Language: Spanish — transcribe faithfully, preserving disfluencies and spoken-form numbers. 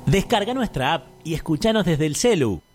Descarga nuestra app y escúchanos desde el celu.